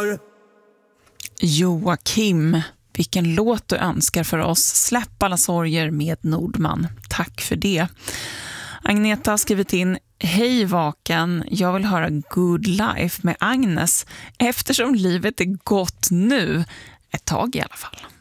för. Joakim, vilken låt du önskar för oss. Släpp alla sorger med Nordman. Tack för det. Agneta har skrivit in: Hej Vaken, jag vill höra Good Life med Agnes eftersom livet är gott nu. Ett tag i alla fall.